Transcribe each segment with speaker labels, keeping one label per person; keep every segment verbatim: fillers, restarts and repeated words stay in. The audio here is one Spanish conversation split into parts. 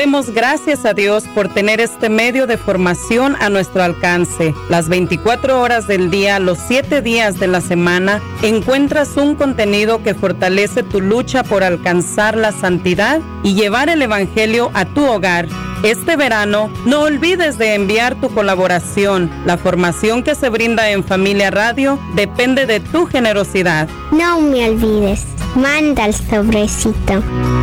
Speaker 1: Demos gracias a Dios por tener este medio de formación a nuestro alcance. Las veinticuatro horas del día, los siete días de la semana, encuentras un contenido que fortalece tu lucha por alcanzar la santidad y llevar el evangelio a tu hogar. Este verano, no olvides de enviar tu colaboración. La formación que se brinda en Familia Radio depende de tu generosidad.
Speaker 2: No me olvides, manda el sobrecito.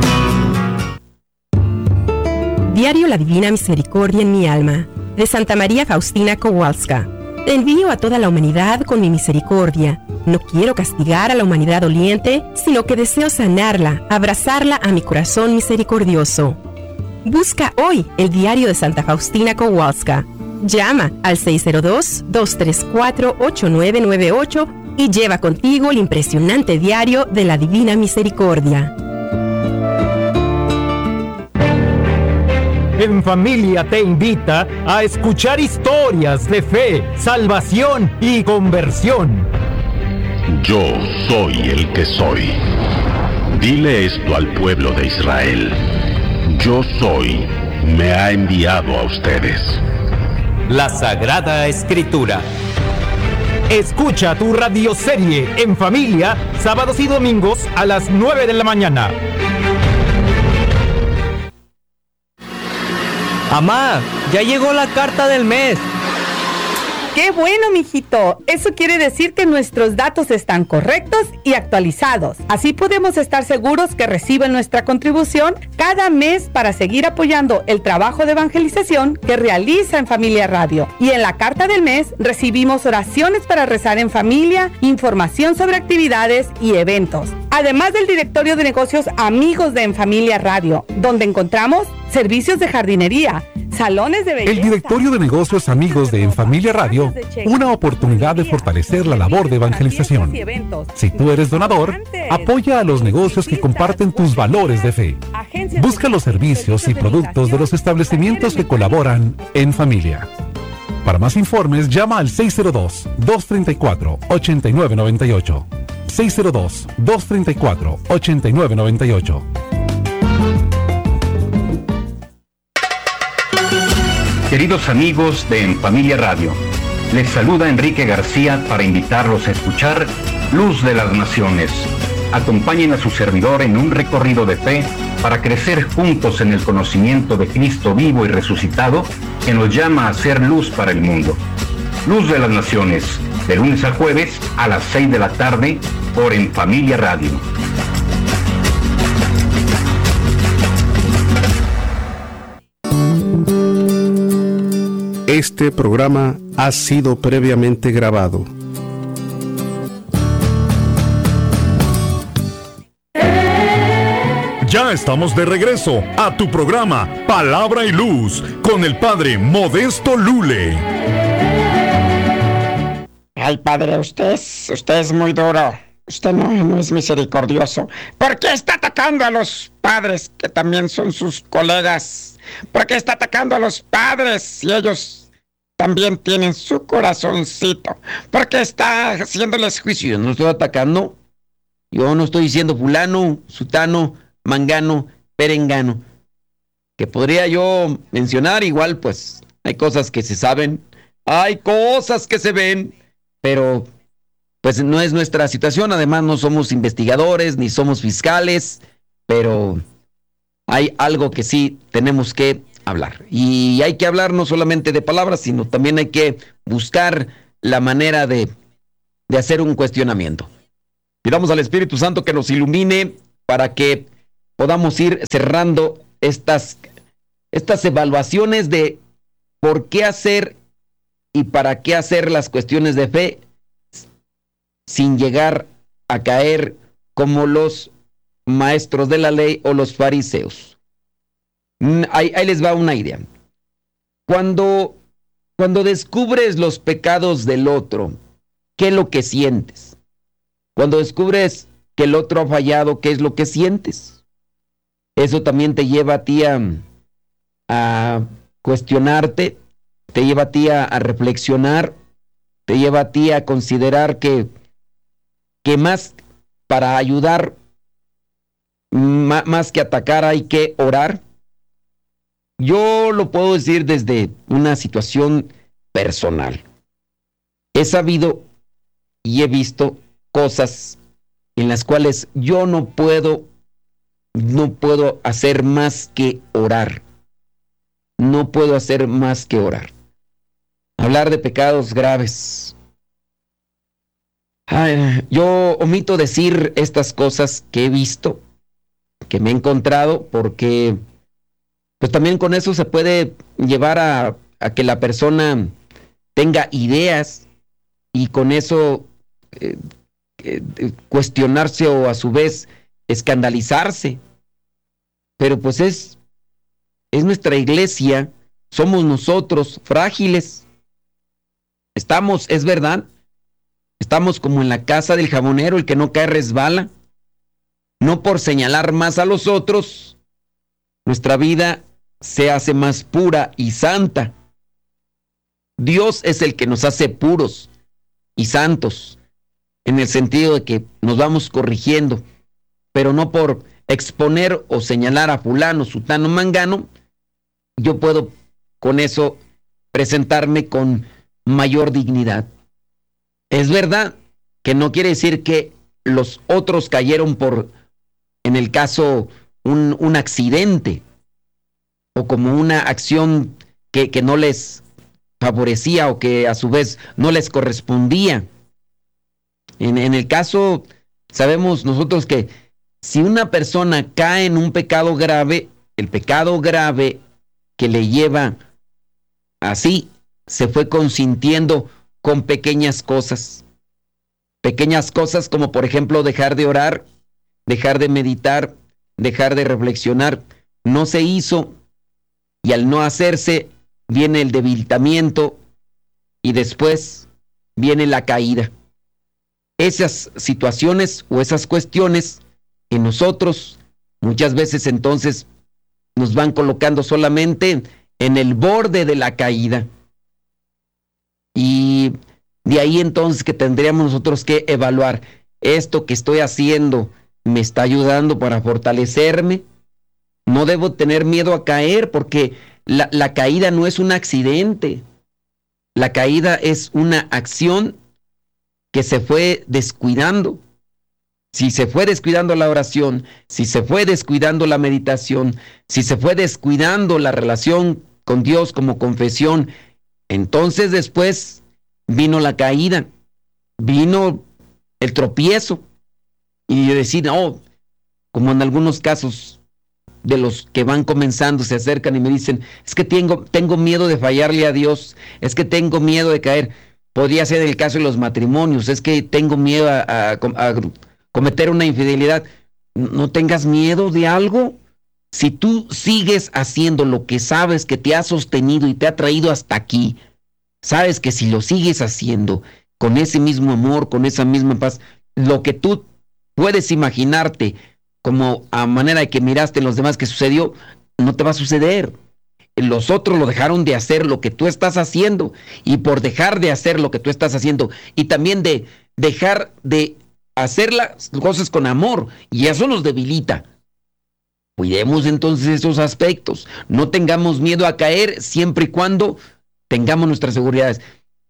Speaker 3: Diario La Divina Misericordia en mi alma, de Santa María Faustina Kowalska. Te envío a toda la humanidad con mi misericordia. No quiero castigar a la humanidad doliente, sino que deseo sanarla, abrazarla a mi corazón misericordioso. Busca hoy el diario de Santa Faustina Kowalska. Llama al seis cero dos, dos tres cuatro, ocho nueve nueve ocho y lleva contigo el impresionante diario de la Divina Misericordia.
Speaker 4: En Familia te invita a escuchar historias de fe, salvación y conversión.
Speaker 5: Yo soy el que soy. Dile esto al pueblo de Israel. Yo soy, me ha enviado a ustedes.
Speaker 6: La Sagrada Escritura.
Speaker 4: Escucha tu radioserie En Familia, sábados y domingos a las nueve de la mañana.
Speaker 7: Amá, ya llegó la carta del mes.
Speaker 8: ¡Qué bueno, mijito! Eso quiere decir que nuestros datos están correctos y actualizados. Así podemos estar seguros que reciben nuestra contribución cada mes para seguir apoyando el trabajo de evangelización que realiza en Familia Radio. Y en la carta del mes recibimos oraciones para rezar en familia, información sobre actividades y eventos. Además del directorio de negocios Amigos de En Familia Radio, donde encontramos servicios de jardinería, salones de belleza.
Speaker 9: El directorio de negocios Amigos de En Familia Radio, una oportunidad de fortalecer la labor de evangelización. Si tú eres donador, apoya a los negocios que comparten tus valores de fe. Busca los servicios y productos de los establecimientos que colaboran en familia. Para más informes, llama al seis cero dos, dos tres cuatro, ocho nueve nueve ocho. seis cero dos, dos tres cuatro, ocho nueve nueve ocho.
Speaker 10: Queridos amigos de En Familia Radio, les saluda Enrique García para invitarlos a escuchar Luz de las Naciones. Acompañen a su servidor en un recorrido de fe para crecer juntos en el conocimiento de Cristo vivo y resucitado, que nos llama a ser luz para el mundo. Luz de las Naciones, de lunes a jueves a las seis de la tarde por En Familia Radio.
Speaker 11: Este programa ha sido previamente grabado.
Speaker 12: Ya estamos de regreso a tu programa Palabra y Luz con el Padre Modesto Lule.
Speaker 13: Ay, Padre, usted es, usted es muy duro. Usted no, no es misericordioso. ¿Por qué está atacando a los padres que también son sus colegas? ¿Por qué está atacando a los padres si ellos también tienen su corazoncito? ¿Por qué está haciéndoles juicio?
Speaker 14: Yo no estoy atacando. Yo no estoy diciendo fulano, sutano, mangano, perengano. Que podría yo mencionar igual, pues hay cosas que se saben, hay cosas que se ven, pero pues no es nuestra situación. Además no somos investigadores ni somos fiscales, pero hay algo que sí tenemos que hablar. Y hay que hablar no solamente de palabras, sino también hay que buscar la manera de, de hacer un cuestionamiento. Pidamos al Espíritu Santo que nos ilumine para que podamos ir cerrando estas, estas evaluaciones de por qué hacer y para qué hacer las cuestiones de fe sin llegar a caer como los maestros de la ley o los fariseos. Ahí, ahí les va una idea. Cuando, cuando descubres los pecados del otro, ¿qué es lo que sientes? Cuando descubres que el otro ha fallado, ¿qué es lo que sientes? Eso también te lleva a ti a, a cuestionarte, te lleva a ti a, a reflexionar, te lleva a ti a considerar que, que más para ayudar, más, más que atacar, hay que orar. Yo lo puedo decir desde una situación personal. He sabido y he visto cosas en las cuales yo no puedo, no puedo hacer más que orar. No puedo hacer más que orar. Hablar de pecados graves. Ay, yo omito decir estas cosas que he visto, que me he encontrado, porque pues también con eso se puede llevar a, a que la persona tenga ideas y con eso eh, eh, cuestionarse o a su vez escandalizarse. Pero pues es, es nuestra iglesia, somos nosotros frágiles. Estamos, es verdad, estamos como en la casa del jabonero, el que no cae resbala. No por señalar más a los otros, nuestra vida se hace más pura y santa. Dios es el que nos hace puros y santos, en el sentido de que nos vamos corrigiendo, pero no por exponer o señalar a fulano, sutano, mangano, yo puedo con eso presentarme con mayor dignidad. Es verdad que no quiere decir que los otros cayeron por, en el caso, un, un accidente o como una acción que, que no les favorecía o que a su vez no les correspondía. En, en el caso, sabemos nosotros que si una persona cae en un pecado grave, el pecado grave que le lleva así, se fue consintiendo con pequeñas cosas. Pequeñas cosas como por ejemplo dejar de orar, dejar de meditar, dejar de reflexionar. No se hizo y al no hacerse viene el debilitamiento y después viene la caída. Esas situaciones o esas cuestiones en nosotros muchas veces entonces nos van colocando solamente en el borde de la caída. Y de ahí entonces que tendríamos nosotros que evaluar, esto que estoy haciendo me está ayudando para fortalecerme. No debo tener miedo a caer porque la, la caída no es un accidente. La caída es una acción que se fue descuidando. Si se fue descuidando la oración, si se fue descuidando la meditación, si se fue descuidando la relación con Dios como confesión, entonces después vino la caída, vino el tropiezo y decir, no, como en algunos casos de los que van comenzando se acercan y me dicen, es que tengo, tengo miedo de fallarle a Dios, es que tengo miedo de caer. Podría ser el caso de los matrimonios, es que tengo miedo a, a, a cometer una infidelidad. No tengas miedo de algo. Si tú sigues haciendo lo que sabes que te ha sostenido y te ha traído hasta aquí, sabes que si lo sigues haciendo con ese mismo amor, con esa misma paz, lo que tú puedes imaginarte como a manera de que miraste en los demás que sucedió, no te va a suceder. Los otros lo dejaron de hacer lo que tú estás haciendo, y por dejar de hacer lo que tú estás haciendo y también de dejar de hacer las cosas con amor, y eso nos debilita. Cuidemos entonces esos aspectos, no tengamos miedo a caer siempre y cuando tengamos nuestras seguridades.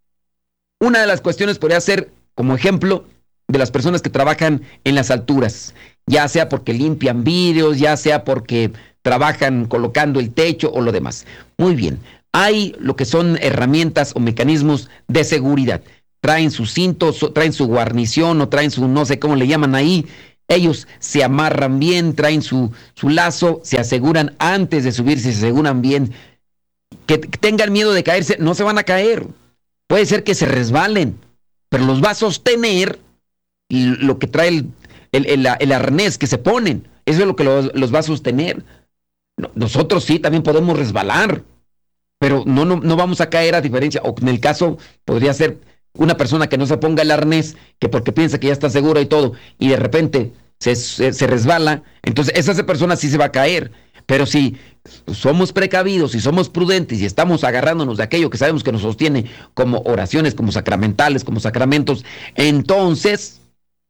Speaker 14: Una de las cuestiones podría ser, como ejemplo, de las personas que trabajan en las alturas, ya sea porque limpian vidrios, ya sea porque trabajan colocando el techo o lo demás. Muy bien, hay lo que son herramientas o mecanismos de seguridad. Traen sus cintos, traen su guarnición o traen su, no sé cómo le llaman ahí. Ellos se amarran bien, traen su, su lazo, se aseguran antes de subirse, se aseguran bien. Que tengan miedo de caerse, no se van a caer. Puede ser que se resbalen, pero los va a sostener lo que trae el, el, el, el arnés que se ponen. Eso es lo que los, los va a sostener. Nosotros sí también podemos resbalar, pero no, no, no vamos a caer a diferencia. O en el caso podría ser una persona que no se ponga el arnés, que porque piensa que ya está segura y todo, y de repente se, se, se resbala, entonces esa persona sí se va a caer. Pero si somos precavidos, si somos prudentes y estamos agarrándonos de aquello que sabemos que nos sostiene, como oraciones, como sacramentales, como sacramentos, entonces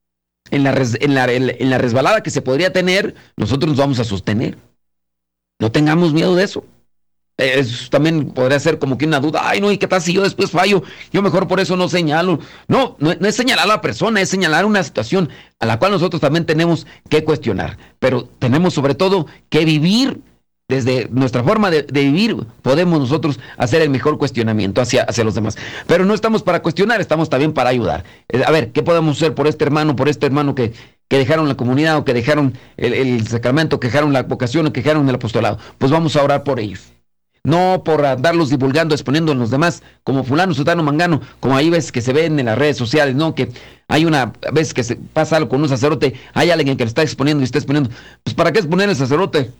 Speaker 14: en la, res, en la, en la resbalada que se podría tener, nosotros nos vamos a sostener. No tengamos miedo de eso. Es, también podría ser como que una duda, ay no, ¿y qué tal si yo después fallo? Yo mejor por eso no señalo. No, no, no es señalar a la persona, es señalar una situación a la cual nosotros también tenemos que cuestionar. Pero tenemos sobre todo que vivir, desde nuestra forma de, de vivir, podemos nosotros hacer el mejor cuestionamiento hacia, hacia los demás. Pero no estamos para cuestionar, estamos también para ayudar. Eh, a ver, ¿qué podemos hacer por este hermano, por este hermano que, que dejaron la comunidad o que dejaron el, el sacramento, que dejaron la vocación o que dejaron el apostolado? Pues vamos a orar por ellos. No por andarlos divulgando, exponiendo a los demás, como fulano, sutano, mangano, como ahí ves que se ven en las redes sociales, ¿no? Que hay una vez que se pasa algo con un sacerdote, hay alguien que lo está exponiendo y está exponiendo. Pues ¿para qué exponer al sacerdote?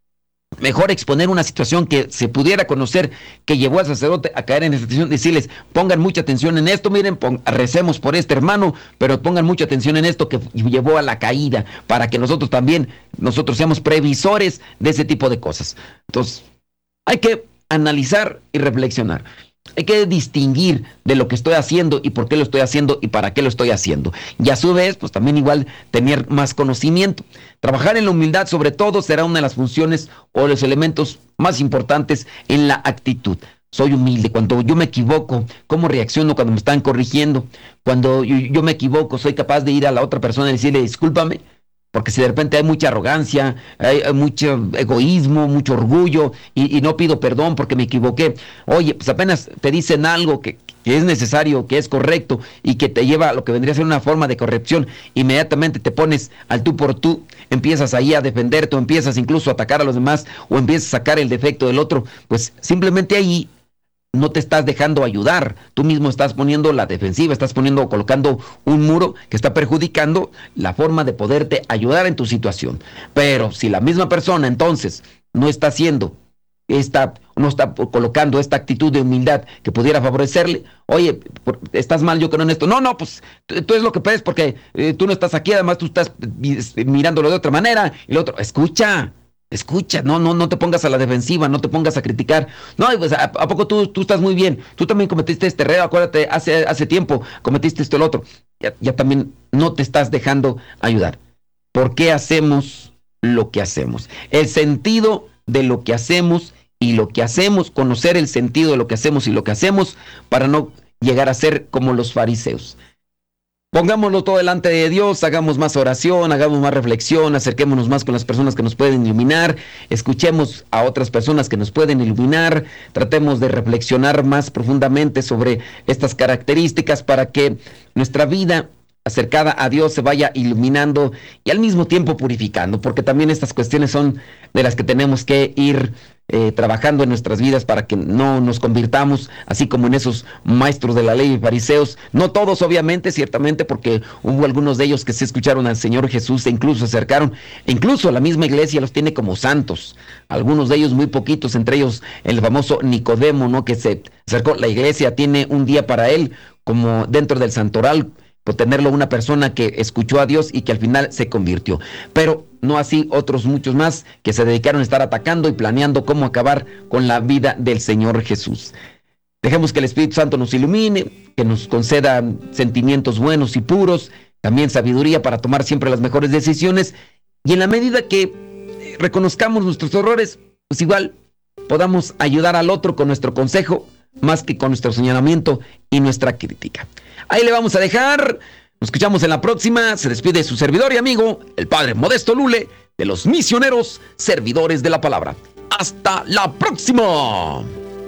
Speaker 14: Mejor exponer una situación que se pudiera conocer que llevó al sacerdote a caer en esta situación, decirles, pongan mucha atención en esto, miren, pon, recemos por este hermano, pero pongan mucha atención en esto que llevó a la caída, para que nosotros también, nosotros seamos previsores de ese tipo de cosas. Entonces, hay que analizar y reflexionar. Hay que distinguir de lo que estoy haciendo y por qué lo estoy haciendo y para qué lo estoy haciendo. Y a su vez, pues también igual tener más conocimiento. Trabajar en la humildad sobre todo será una de las funciones o los elementos más importantes en la actitud. Soy humilde. Cuando yo me equivoco, ¿cómo reacciono cuando me están corrigiendo? Cuando yo, yo me equivoco, soy capaz de ir a la otra persona y decirle, discúlpame. Porque si de repente hay mucha arrogancia, hay, hay mucho egoísmo, mucho orgullo, y, y no pido perdón porque me equivoqué. Oye, pues apenas te dicen algo que, que es necesario, que es correcto, y que te lleva a lo que vendría a ser una forma de corrección, inmediatamente te pones al tú por tú, empiezas ahí a defenderte, o empiezas incluso a atacar a los demás, o empiezas a sacar el defecto del otro, pues simplemente ahí no te estás dejando ayudar, tú mismo estás poniendo la defensiva, estás poniendo, colocando un muro que está perjudicando la forma de poderte ayudar en tu situación. Pero si la misma persona entonces no está haciendo esta, no está colocando esta actitud de humildad que pudiera favorecerle, oye, estás mal, yo creo en esto. No, no, pues tú es lo que puedes porque eh, tú no estás aquí, además tú estás mirándolo de otra manera, y el otro, escucha. Escucha, no, no, no te pongas a la defensiva, no te pongas a criticar. No, pues, ¿a, a poco tú, tú estás muy bien? Tú también cometiste este error, acuérdate, hace, hace tiempo cometiste esto y el otro. Ya, ya también no te estás dejando ayudar. ¿Por qué hacemos lo que hacemos? El sentido de lo que hacemos y lo que hacemos, conocer el sentido de lo que hacemos y lo que hacemos para no llegar a ser como los fariseos. Pongámoslo todo delante de Dios, hagamos más oración, hagamos más reflexión, acerquémonos más con las personas que nos pueden iluminar, escuchemos a otras personas que nos pueden iluminar, tratemos de reflexionar más profundamente sobre estas características para que nuestra vida acercada a Dios se vaya iluminando y al mismo tiempo purificando, porque también estas cuestiones son de las que tenemos que ir eh, trabajando en nuestras vidas para que no nos convirtamos así como en esos maestros de la ley y fariseos. No todos, obviamente, ciertamente, porque hubo algunos de ellos que se escucharon al Señor Jesús e incluso se acercaron, e incluso la misma iglesia los tiene como santos, algunos de ellos muy poquitos, entre ellos el famoso Nicodemo, ¿no? Que se acercó. La iglesia tiene un día para él, como dentro del santoral, por tenerlo una persona que escuchó a Dios y que al final se convirtió. Pero no así otros muchos más que se dedicaron a estar atacando y planeando cómo acabar con la vida del Señor Jesús. Dejemos que el Espíritu Santo nos ilumine, que nos conceda sentimientos buenos y puros, también sabiduría para tomar siempre las mejores decisiones, y en la medida que reconozcamos nuestros errores, pues igual podamos ayudar al otro con nuestro consejo, más que con nuestro señalamiento y nuestra crítica. Ahí le vamos a dejar. Nos escuchamos en la próxima. Se despide su servidor y amigo, el Padre Modesto Lule, de los misioneros servidores de la palabra. ¡Hasta la próxima!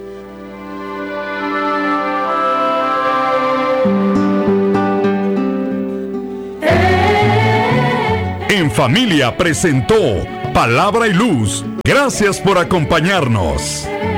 Speaker 12: En Familia presentó Palabra y Luz. Gracias por acompañarnos.